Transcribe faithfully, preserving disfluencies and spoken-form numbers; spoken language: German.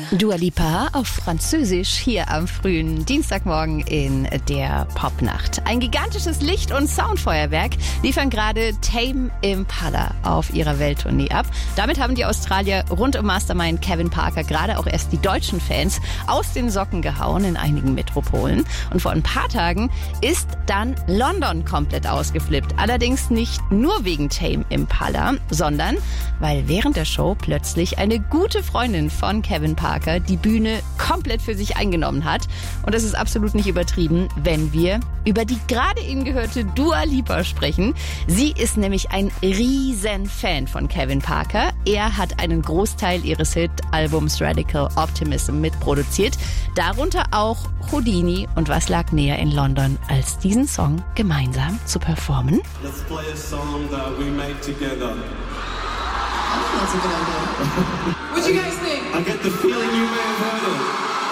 Dua Lipa auf Französisch hier am frühen Dienstagmorgen in der Popnacht. Ein gigantisches Licht- und Soundfeuerwerk liefern gerade Tame Impala auf ihrer Welttournee ab. Damit haben die Australier rund um Mastermind Kevin Parker gerade auch erst die deutschen Fans aus den Socken gehauen in einigen Metropolen. Und vor ein paar Tagen ist dann London komplett ausgeflippt. Allerdings nicht nur wegen Tame Impala, sondern weil während der Show plötzlich eine gute Freundin von Kevin Parker die Bühne komplett für sich eingenommen hat. Und das ist absolut nicht übertrieben, wenn wir über die gerade eben gehörte Dua Lipa sprechen. Sie ist nämlich ein riesen Fan von Kevin Parker. Er hat einen Großteil ihres Hit-Albums Radical Optimism mitproduziert. Darunter auch Houdini. Und was lag näher in London, als diesen Song gemeinsam zu performen? Let's play a song that we made together. I think that's a good idea. What do you guys think? I get the feeling